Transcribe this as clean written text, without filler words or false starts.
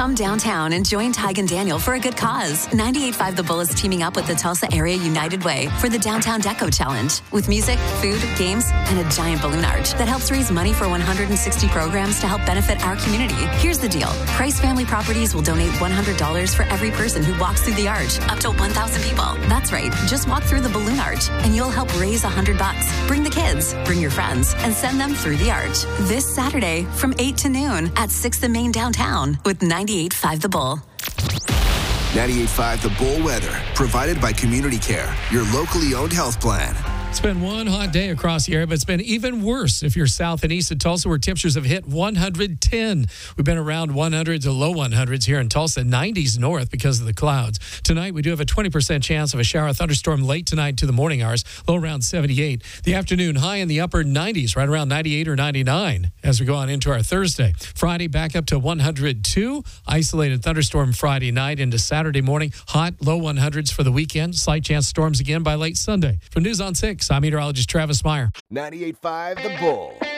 Come downtown and join Tig and Daniel for a good cause. 98.5 The Bull is teaming up with the Tulsa Area United Way for the Downtown Deco Challenge with music, food, games, and a giant balloon arch that helps raise money for 160 programs to help benefit our community. Here's the deal. Price Family Properties will donate $100 for every person who walks through the arch, up to 1,000 people. That's right. Just walk through the balloon arch and you'll help raise $100. Bring the kids, bring your friends, and send them through the arch. This Saturday from 8 to noon at 6th and Main downtown with 98.5 The Bull. 98.5 The Bull weather, provided by Community Care, your locally owned health plan. It's been one hot day across the area, but it's been even worse if you're south and east of Tulsa, where temperatures have hit 110. We've been around 100 to low 100s here in Tulsa, 90s north because of the clouds. Tonight, we do have a 20% chance of a shower or thunderstorm late tonight to the morning hours, low around 78. The afternoon high in the upper 90s, right around 98 or 99 as we go on into our Thursday. Friday, back up to 102. Isolated thunderstorm Friday night into Saturday morning. Hot, low 100s for the weekend. Slight chance storms again by late Sunday. From News on 6. I'm meteorologist Travis Meyer. 98.5 The Bull.